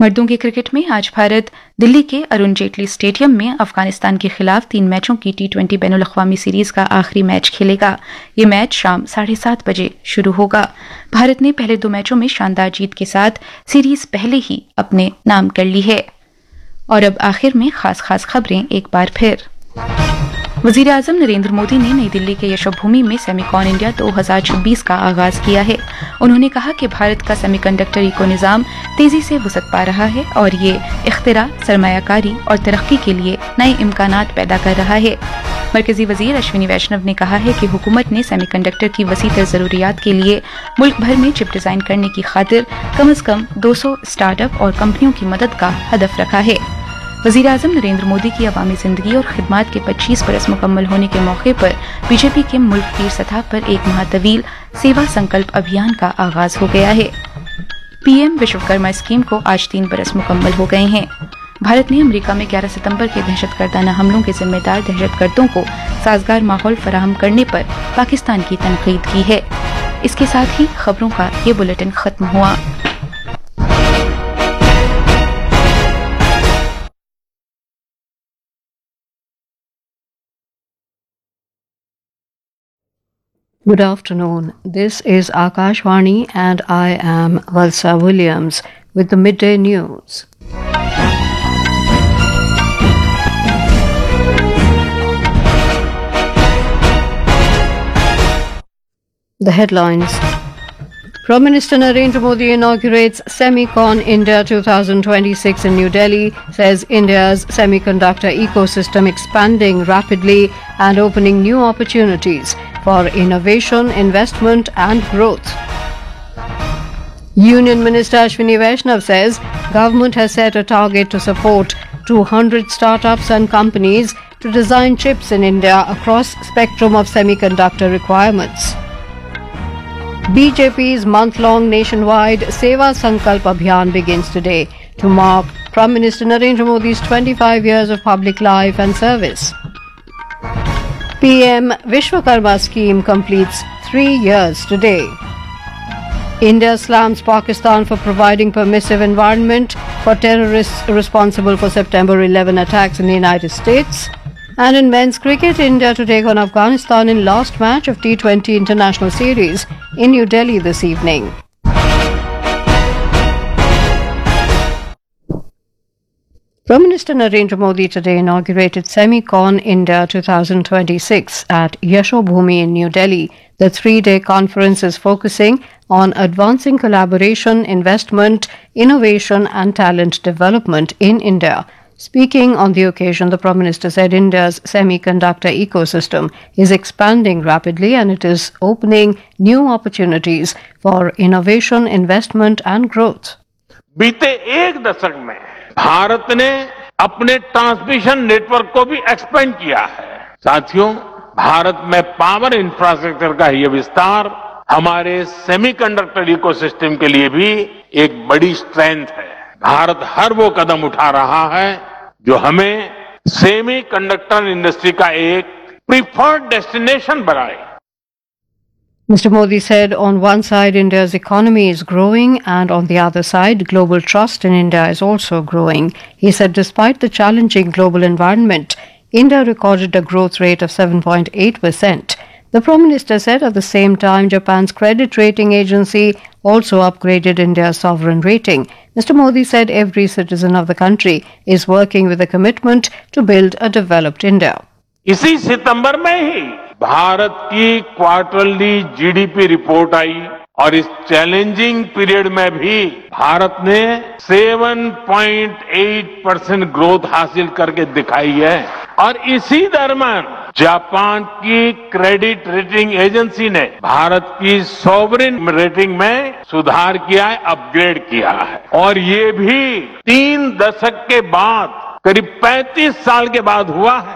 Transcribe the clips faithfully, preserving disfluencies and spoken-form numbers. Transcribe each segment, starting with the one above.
मर्दों के क्रिकेट में आज भारत दिल्ली के अरुण जेटली स्टेडियम में अफगानिस्तान के खिलाफ तीन मैचों की टी ट्वेंटी बैनुल अक़वामी सीरीज का आखिरी मैच खेलेगा। ये मैच शाम साढ़े सात बजे शुरू होगा। भारत ने पहले दो मैचों में शानदार जीत के साथ सीरीज पहले ही अपने नाम कर ली है। और अब आखिर में खास खास खबरें एक बार फिर। वजीर आजम नरेंद्र मोदी ने नई दिल्ली के यशोभूमि में सेमिकॉन इंडिया दो हज़ार छब्बीस का आगाज किया है। उन्होंने कहा कि भारत का सेमीकंडक्टर इको निज़ाम तेजी से वसअत पा रहा है और ये इख्तिरा, सरमायाकारी और तरक्की के लिए नए इम्कानात पैदा कर रहा है। मरकजी वजीर अश्विनी वैष्णव ने कहा है कि हुकूमत ने सेमीकंडक्टर की वसी तर जरूरियात के लिए मुल्क भर में चिप डिजाइन करने की खातिर कम अज कम दो सौ स्टार्टअप और कंपनियों की मदद का हदफ रखा है। वजीर आजम नरेंद्र मोदी की अवामी जिंदगी और खिदमात के पच्चीस बरस मुकम्मल होने के मौके पर बीजेपी के मुल्क की सतह पर एक माह तवील सेवा संकल्प अभियान का आगाज हो गया है। पीएम विश्वकर्मा स्कीम को आज तीन बरस मुकम्मल हो गए हैं। भारत ने अमेरिका में ग्यारह सितंबर के दहशतगर्दाना हमलों के जिम्मेदार दहशतगर्दों को साजगार माहौल फराहम करने पर पाकिस्तान की तनकीद की है। इसके साथ ही खबरों का ये बुलेटिन खत्म हुआ। Good afternoon. This is Akashvani and I am Valsa Williams with the midday news. The headlines. Prime Minister Narendra Modi inaugurates Semicon India twenty twenty-six in New Delhi, says India's semiconductor ecosystem expanding rapidly and opening new opportunities for innovation, investment and growth. Union Minister Ashwini Vaishnav says government has set a target to support two hundred startups and companies to design chips in India across spectrum of semiconductor requirements. B J P's month-long nationwide Seva Sankalp Abhiyan begins today to mark Prime Minister Narendra Modi's twenty-five years of public life and service. P M Vishwakarma scheme completes three years today. India slams Pakistan for providing permissive environment for terrorists responsible for September eleventh attacks in the United States. And in men's cricket, India to take on Afghanistan in last match of T twenty International Series in New Delhi this evening. Prime Minister Narendra Modi today inaugurated Semicon India twenty twenty-six at Yashobhoomi in New Delhi. The three-day conference is focusing on advancing collaboration, investment, innovation and talent development in India. Speaking on the occasion, the Prime Minister said India's semiconductor ecosystem is expanding rapidly and it is opening new opportunities for innovation, investment and growth. बीते एक दशक में भारत ने अपने transmission network को भी expand किया है। साथियों, भारत में पावर इंफ्रास्ट्रक्चर का यह विस्तार हमारे सेमीकंडक्टर इकोसिस्टम के लिए भी एक बड़ी स्ट्रेंथ है। भारत हर वो कदम उठा रहा है जो हमें सेमीकंडक्टर इंडस्ट्री का एक प्रीफर्ड डेस्टिनेशन बनाए। Mister Modi said on one side India's economy is growing and on the other side global trust in India is also growing. He said despite the challenging global environment, India recorded a growth rate of seven point eight percent. The Prime Minister said at the same time Japan's credit rating agency also upgraded India's sovereign rating. Mister Modi said every citizen of the country is working with a commitment to build a developed India. इसी सितंबर में ही भारत की quarterly GDP report आई और इस challenging period में भी भारत ने सात point आठ परसेंट ग्रोथ हासिल करके दिखाई है। और इसी दरम्यान जापान की क्रेडिट रेटिंग एजेंसी ने भारत की सॉवरेन रेटिंग में सुधार किया है, अपग्रेड किया है। और ये भी तीन दशक के बाद, करीब पैंतीस साल के बाद हुआ है।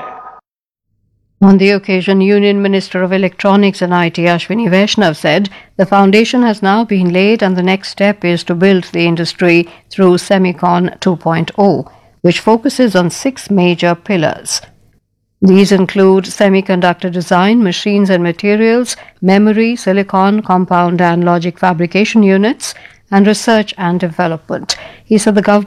On the occasion, Union Minister of Electronics and I T Ashwini Vaishnav said the foundation has now been laid and the next step is to build the industry through Semicon two point oh, which focuses on six major pillars. These include semiconductor design, machines and materials, memory, silicon, compound and logic fabrication units, and research and development. He said the government